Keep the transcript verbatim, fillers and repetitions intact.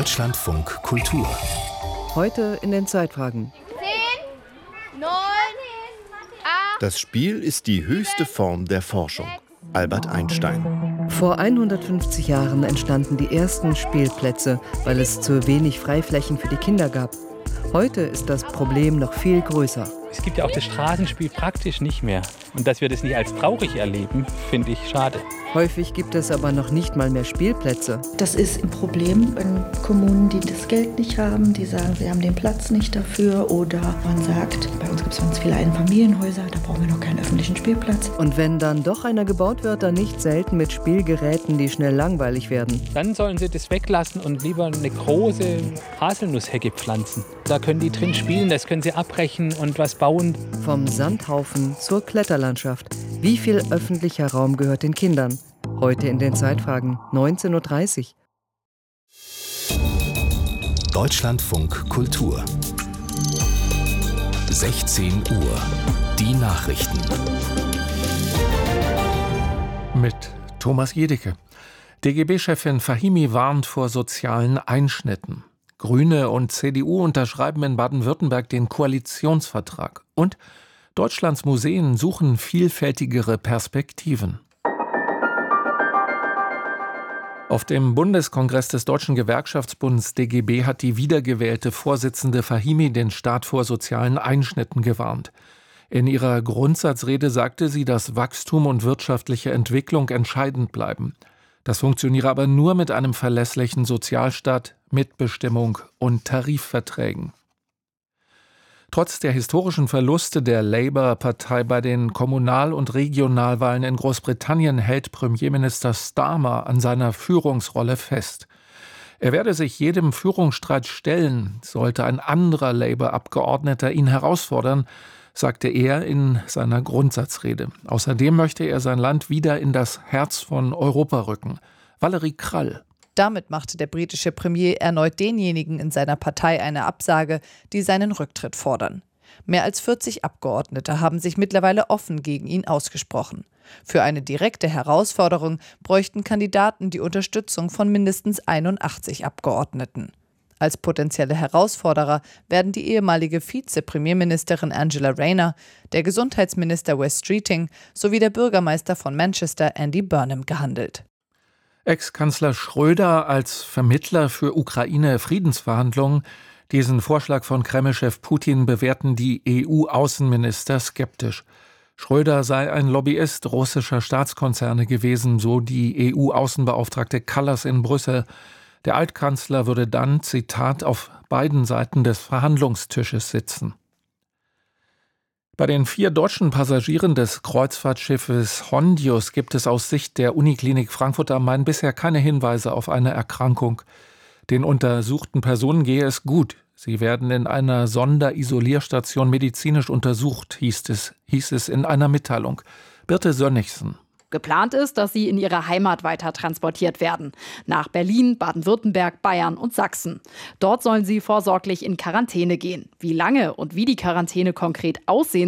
Deutschlandfunk Kultur. Heute in den Zeitfragen. zehn, neun, acht. Das Spiel ist die höchste Form der Forschung. Albert Einstein. Vor hundertfünfzig Jahren entstanden die ersten Spielplätze, weil es zu wenig Freiflächen für die Kinder gab. Heute ist das Problem noch viel größer. Es gibt ja auch das Straßenspiel praktisch nicht mehr. Und dass wir das nicht als traurig erleben, finde ich schade. Häufig gibt es aber noch nicht mal mehr Spielplätze. Das ist ein Problem in Kommunen, die das Geld nicht haben, die sagen, sie haben den Platz nicht dafür. Oder man sagt, bei uns gibt es ganz viele Einfamilienhäuser, da brauchen wir noch keinen öffentlichen Spielplatz. Und wenn dann doch einer gebaut wird, dann nicht selten mit Spielgeräten, die schnell langweilig werden. Dann sollen sie das weglassen und lieber eine große Haselnusshecke pflanzen. Da können die drin spielen, das können sie abbrechen und was bauen. Vom Sandhaufen zur Kletterlandschaft. Wie viel öffentlicher Raum gehört den Kindern? Heute in den Zeitfragen, neunzehn Uhr dreißig. Deutschlandfunk Kultur. sechzehn Uhr. Die Nachrichten. Mit Thomas Jedicke. D G B-Chefin Fahimi warnt vor sozialen Einschnitten. Grüne und C D U unterschreiben in Baden-Württemberg den Koalitionsvertrag. Und Deutschlands Museen suchen vielfältigere Perspektiven. Auf dem Bundeskongress des Deutschen Gewerkschaftsbundes D G B hat die wiedergewählte Vorsitzende Fahimi den Staat vor sozialen Einschnitten gewarnt. In ihrer Grundsatzrede sagte sie, dass Wachstum und wirtschaftliche Entwicklung entscheidend bleiben. Das funktioniere aber nur mit einem verlässlichen Sozialstaat, Mitbestimmung und Tarifverträgen. Trotz der historischen Verluste der Labour-Partei bei den Kommunal- und Regionalwahlen in Großbritannien hält Premierminister Starmer an seiner Führungsrolle fest. Er werde sich jedem Führungsstreit stellen, sollte ein anderer Labour-Abgeordneter ihn herausfordern, sagte er in seiner Grundsatzrede. Außerdem möchte er sein Land wieder in das Herz von Europa rücken. Valerie Krall. Damit machte der britische Premier erneut denjenigen in seiner Partei eine Absage, die seinen Rücktritt fordern. Mehr als vierzig Abgeordnete haben sich mittlerweile offen gegen ihn ausgesprochen. Für eine direkte Herausforderung bräuchten Kandidaten die Unterstützung von mindestens einundachtzig Abgeordneten. Als potenzielle Herausforderer werden die ehemalige Vize-Premierministerin Angela Rayner, der Gesundheitsminister Wes Streeting sowie der Bürgermeister von Manchester Andy Burnham gehandelt. Ex-Kanzler Schröder als Vermittler für Ukraine-Friedensverhandlungen. Diesen Vorschlag von Kreml-Chef Putin bewerten die E U-Außenminister skeptisch. Schröder sei ein Lobbyist russischer Staatskonzerne gewesen, so die E U-Außenbeauftragte Kallas in Brüssel. Der Altkanzler würde dann, Zitat, auf beiden Seiten des Verhandlungstisches sitzen. Bei den vier deutschen Passagieren des Kreuzfahrtschiffes Hondius gibt es aus Sicht der Uniklinik Frankfurt am Main bisher keine Hinweise auf eine Erkrankung. Den untersuchten Personen gehe es gut. Sie werden in einer Sonderisolierstation medizinisch untersucht, hieß es, hieß es in einer Mitteilung. Birte Sönnigsen. Geplant ist, dass sie in ihre Heimat weiter transportiert werden. Nach Berlin, Baden-Württemberg, Bayern und Sachsen. Dort sollen sie vorsorglich in Quarantäne gehen. Wie lange und wie die Quarantäne konkret aussehen